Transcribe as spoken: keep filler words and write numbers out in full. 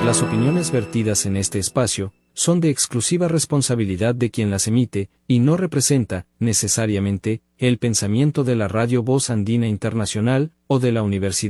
Las opiniones vertidas en este espacio son de exclusiva responsabilidad de quien las emite, y no representa, necesariamente, el pensamiento de la Radio Voz Andina Internacional o de la Universidad